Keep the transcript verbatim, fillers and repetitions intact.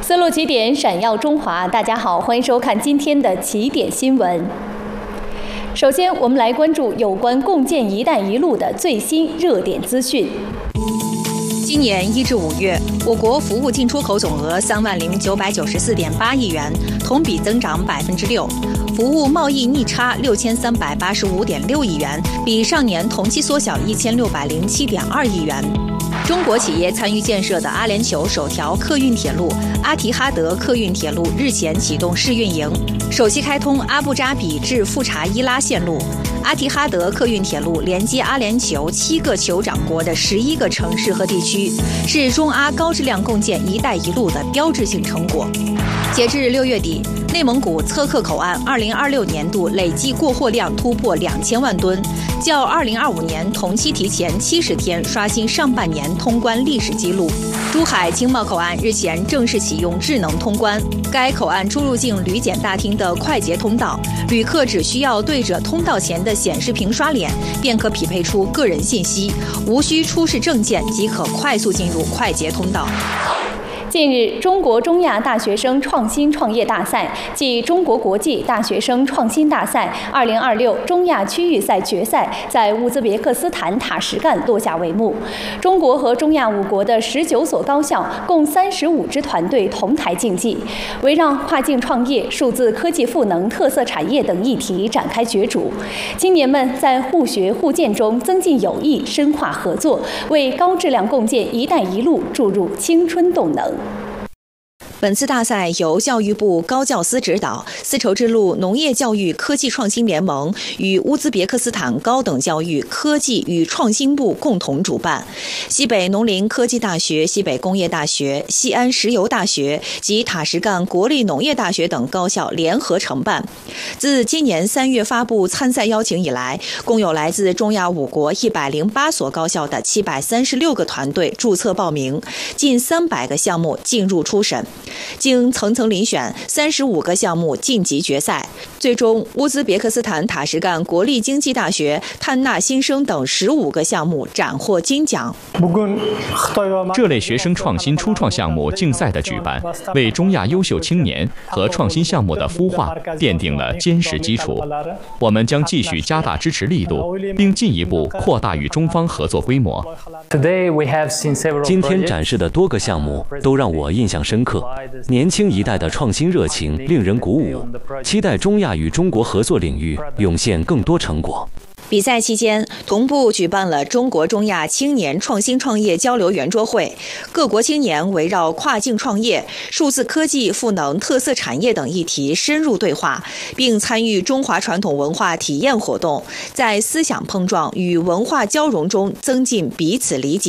丝路起点，闪耀中华。大家好，欢迎收看今天的起点新闻。首先，我们来关注有关共建“一带一路”的最新热点资讯。 今年一至五月，我国服务进出口总额三万零九百九十四点八亿元，同比增长百分之六；服务贸易逆差六千三百八十五点六亿元，比上年同期缩小一千六百零七点二亿元。中国企业参与建设的阿联酋首条客运铁路阿提哈德客运铁路日前启动试运营，首期开通阿布扎比至富查伊拉线路。阿提哈德客运铁路连接阿联酋七个酋长国的十一个城市和地区，是中阿高质量共建“一带一路”的标志性成果。截至六月底，内蒙古测克口岸二零二六年度累计过货量突破两千万吨，较二零二五年同期提前七十天刷新上半年通关历史记录。珠海经贸口岸日前正式启用智能通关，该口岸出入境旅检大厅的快捷通道，旅客只需要对着通道前的显示屏刷脸，便可匹配出个人信息，无需出示证件即可快速进入快捷通道。 近日，中国中亚大学生创新创业大赛暨中国国际大学生创新大赛二零二六中亚区域赛决赛在乌兹别克斯坦塔什干落下帷幕。中国和中亚五国的十九所高校共三十五支团队同台竞技，围绕跨境创业、数字科技赋能特色产业等议题展开角逐。青年们在互学互鉴中增进友谊，深化合作，为高质量共建“一带一路”注入青春动能。 本次大赛由教育部高教司指导，丝绸之路农业教育科技创新联盟与乌兹别克斯坦高等教育科技与创新部共同主办，西北农林科技大学、西北工业大学、西安石油大学及塔什干国立农业大学等高校联合承办。自今年三月发布参赛邀请以来，共有来自中亚五国一百零八所高校的七百三十六个团队注册报名，近三百个项目进入初审。经层层遴选，三十五个项目晋级决赛，最终乌兹别克斯坦塔什干国立经济大学探纳新生等十五个项目斩获金奖。 这类学生创新初创项目竞赛的举办，为中亚优秀青年和创新项目的孵化奠定了坚实基础。我们将继续加大支持力度，并进一步扩大与中方合作规模。 今天展示的多个项目都让我印象深刻。年轻一代的创新热情令人鼓舞，期待中亚与中国合作领域涌现更多成果。 比赛期间，同步举办了中国中亚青年创新创业交流圆桌会，各国青年围绕跨境创业、数字科技赋能特色产业等议题深入对话，并参与中华传统文化体验活动，在思想碰撞与文化交融中增进彼此理解。